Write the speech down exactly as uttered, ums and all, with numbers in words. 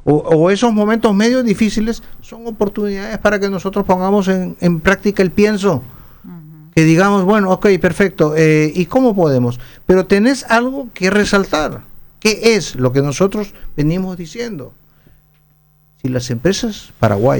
o, o esos momentos medios difíciles son oportunidades para que nosotros pongamos en, en práctica el pienso. Que digamos, bueno, ok, perfecto, eh, ¿y cómo podemos? Pero tenés algo que resaltar. ¿Qué es lo que nosotros venimos diciendo? Si las empresas paraguayas